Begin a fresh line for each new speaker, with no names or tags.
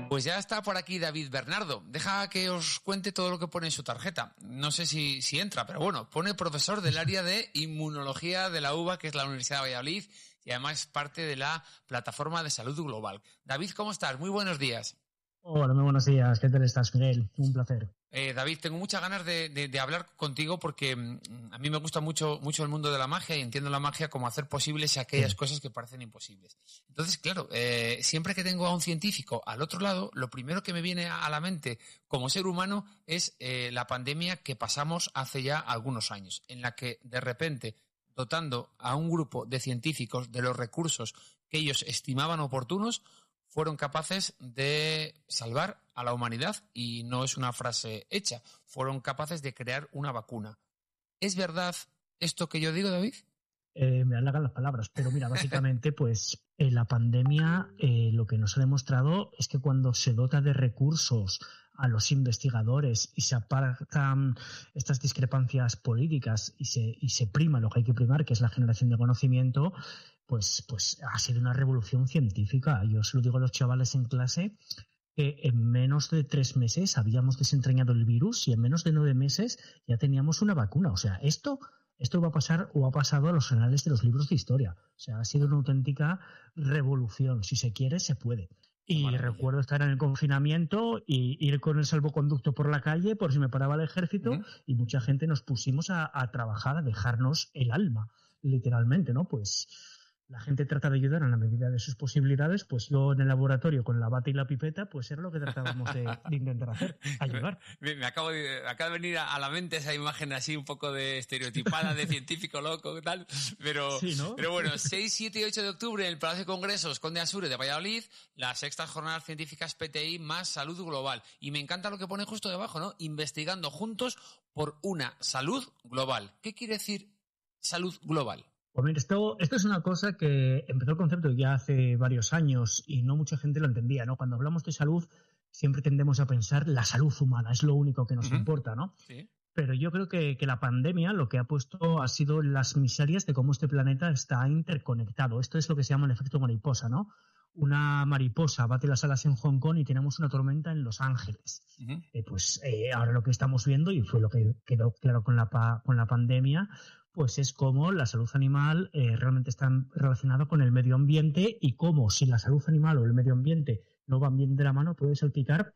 Pues ya está por aquí David Bernardo. Deja que os cuente todo lo que pone en su tarjeta. No sé si entra, pero bueno, pone profesor del área de inmunología de la UBA, que es la Universidad de Valladolid, y además es parte de la plataforma de salud global. David, ¿cómo estás? Muy buenos días.
Hola, muy buenos días. ¿Qué tal estás, Miguel? Un placer.
David, tengo muchas ganas de hablar contigo porque a mí me gusta mucho el mundo de la magia y entiendo la magia como hacer posibles aquellas cosas que parecen imposibles. Entonces, claro, siempre que tengo a un científico al otro lado, lo primero que me viene a la mente como ser humano es la pandemia que pasamos hace ya algunos años, en la que de repente, dotando a un grupo de científicos de los recursos que ellos estimaban oportunos, fueron capaces de salvar a la humanidad, y no es una frase hecha, fueron capaces de crear una vacuna. ¿Es verdad esto que yo digo, David?
Me halagan las palabras, pero mira, básicamente, pues la pandemia lo que nos ha demostrado es que cuando se dota de recursos a los investigadores y se apartan estas discrepancias políticas y se prima lo que hay que primar, que es la generación de conocimiento, pues ha sido una revolución científica. Yo se lo digo a los chavales en clase, que en menos de 3 meses habíamos desentrañado el virus y en menos de 9 meses ya teníamos una vacuna. O sea, esto va a pasar o ha pasado a los anales de los libros de historia. O sea, ha sido una auténtica revolución. Si se quiere, se puede. Y recuerdo estar en el confinamiento y ir con el salvoconducto por la calle por si me paraba el ejército, y mucha gente nos pusimos a trabajar, a dejarnos el alma, literalmente, ¿no? Pues la gente trata de ayudar en la medida de sus posibilidades. Pues yo en el laboratorio con la bata y la pipeta, pues era lo que tratábamos de intentar hacer, ayudar.
Me acaba de venir a la mente esa imagen así un poco de estereotipada de científico loco y tal, pero, sí, ¿no? Pero bueno, 6, 7 y 8 de octubre en el Palacio de Congresos Conde Asure de Valladolid, las sextas jornadas científicas PTI más salud global. Y me encanta lo que pone justo debajo, ¿no? Investigando juntos por una salud global. ¿Qué quiere decir salud global?
Pues mira, esto es una cosa que empezó el concepto ya hace varios años y no mucha gente lo entendía, ¿no? Cuando hablamos de salud siempre tendemos a pensar la salud humana, es lo único que nos importa, ¿no? Sí. Pero yo creo que la pandemia lo que ha puesto ha sido las miserias de cómo este planeta está interconectado. Esto es lo que se llama el efecto mariposa, ¿no? Una mariposa bate las alas en Hong Kong y tenemos una tormenta en Los Ángeles. Ahora lo que estamos viendo, y fue lo que quedó claro con la pandemia, pues es cómo la salud animal realmente está relacionada con el medio ambiente, y cómo si la salud animal o el medio ambiente no van bien de la mano puede salpicar